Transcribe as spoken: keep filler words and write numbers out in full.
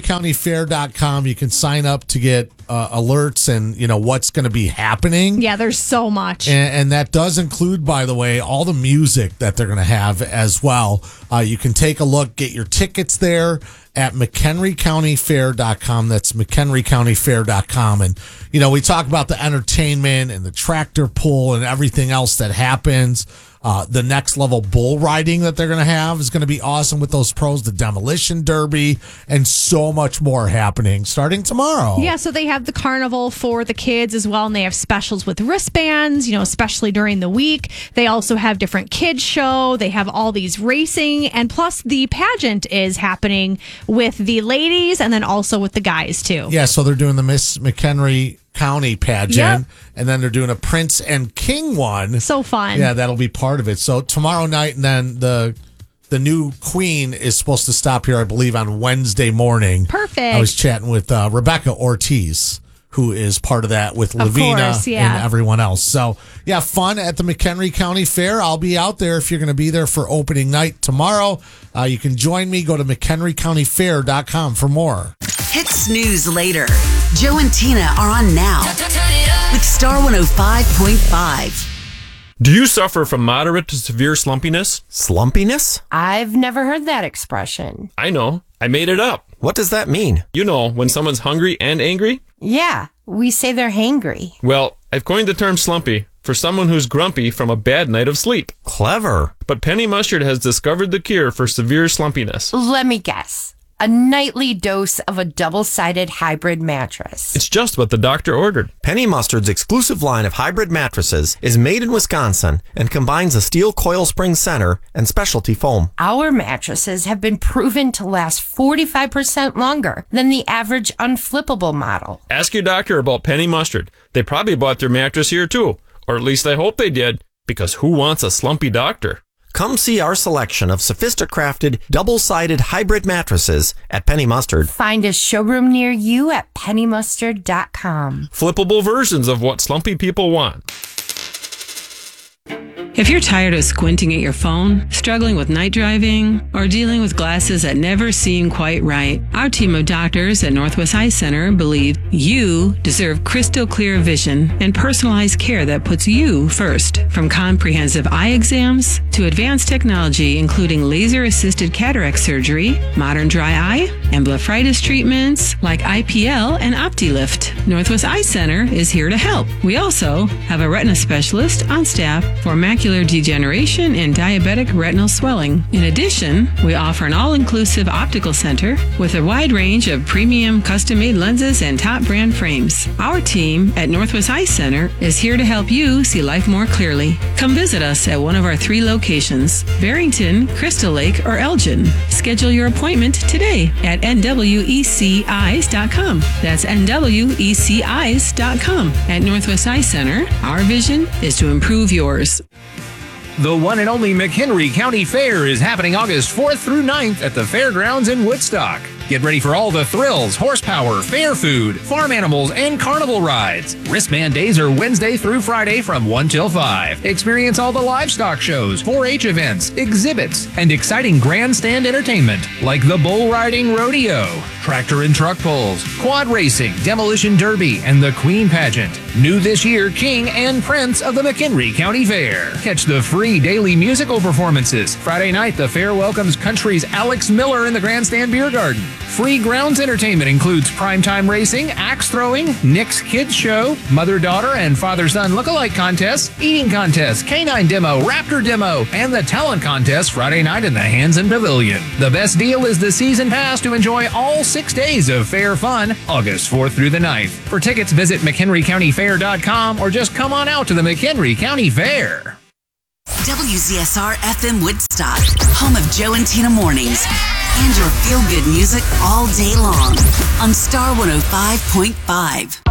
County Fair dot com. You can sign up to get uh, alerts and, you know, what's going to be happening. Yeah, there's so much. And, and that does include, by the way, all the music that they're going to have as well. Uh, you can take a look, get your tickets there at McHenry County Fair dot com. That's McHenry County Fair dot com. And, you know, we talk about the entertainment and the tractor pull and everything else that happens. Uh, the next level bull riding that they're going to have is going to be awesome with those pros, the demolition derby, and so much more happening starting tomorrow. Yeah, so they have the carnival for the kids as well, and they have specials with wristbands, you know, especially during the week. They also have different kids show. They have all these racing, and plus the pageant is happening with the ladies and then also with the guys too. Yeah, so they're doing the Miss McHenry County pageant, yep. and then they're doing a Prince and King one. So fun. Yeah, that'll be part of it. So tomorrow night, and then the the new queen is supposed to stop here, I believe, on Wednesday morning. Perfect. I was chatting with uh, Rebecca Ortiz, who is part of that with Lavina course, yeah. and everyone else. So, yeah, fun at the McHenry County Fair. I'll be out there if you're going to be there for opening night tomorrow. Uh, you can join me. Go to McHenry County Fair dot com for more. Hit snooze later. Joe and Tina are on now with Star one oh five point five. Do you suffer from moderate to severe slumpiness? Slumpiness? I've never heard that expression. I know. I made it up. What does that mean? You know, when someone's hungry and angry? Yeah, we say they're hangry. Well, I've coined the term slumpy for someone who's grumpy from a bad night of sleep. Clever. But Penny Mustard has discovered the cure for severe slumpiness. Let me guess. A nightly dose of a double-sided hybrid mattress. It's just what the doctor ordered. Penny Mustard's exclusive line of hybrid mattresses is made in Wisconsin and combines a steel coil spring center and specialty foam. Our mattresses have been proven to last forty-five percent longer than the average unflippable model. Ask your doctor about Penny Mustard. They probably bought their mattress here too. Or at least I hope they did, because who wants a slumpy doctor? Come see our selection of sophisticated double-sided hybrid mattresses at Penny Mustard. Find a showroom near you at penny mustard dot com. Flippable versions of what slumpy people want. If you're tired of squinting at your phone, struggling with night driving, or dealing with glasses that never seem quite right, our team of doctors at Northwest Eye Center believe you deserve crystal clear vision and personalized care that puts you first. From comprehensive eye exams to advanced technology including laser-assisted cataract surgery, modern dry eye, and blepharitis treatments like I P L and OptiLift, Northwest Eye Center is here to help. We also have a retina specialist on staff for macular degeneration and diabetic retinal swelling. In addition, we offer an all-inclusive optical center with a wide range of premium custom-made lenses and top brand frames. Our team at Northwest Eye Center is here to help you see life more clearly. Come visit us at one of our three locations, Barrington, Crystal Lake, or Elgin. Schedule your appointment today at N W E C eyes dot com. That's N W E C eyes dot com. At Northwest Eye Center, our vision is to improve yours. The one and only McHenry County Fair is happening August fourth through ninth at the fairgrounds in Woodstock. Get ready for all the thrills, horsepower, fair food, farm animals, and carnival rides. Wristband days are Wednesday through Friday from one till five. Experience all the livestock shows, four H events, exhibits, and exciting grandstand entertainment like the bull riding rodeo, tractor and truck pulls, quad racing, demolition derby, and the Queen pageant. New this year, King and Prince of the McHenry County Fair. Catch the free daily musical performances. Friday night, the fair welcomes country's Alex Miller in the Grandstand Beer Garden. Free grounds entertainment includes primetime racing, axe throwing, Nick's Kids Show, mother-daughter and father-son lookalike contests, eating contests, canine demo, raptor demo, and the talent contest Friday night in the Hansen Pavilion. The best deal is the season pass to enjoy all six days of fair fun, August fourth through the ninth. For tickets, visit McHenry County Fair dot com or just come on out to the McHenry County Fair. W Z S R F M Woodstock, home of Joe and Tina Mornings, and your feel-good music all day long on Star one oh five point five.